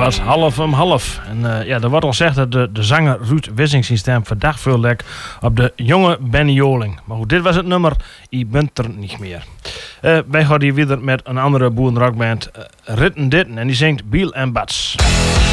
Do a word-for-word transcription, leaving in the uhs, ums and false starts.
was half om half. En uh, ja, er wordt al gezegd dat de, de zanger Ruud Wissing verdacht veel lek op de jonge Benny Joling. Maar goed, dit was het nummer. Je bent er niet meer. Uh, wij gaan hier weer met een andere boerenrockband, uh, Ritten Ditten. En die zingt Biel en Bats.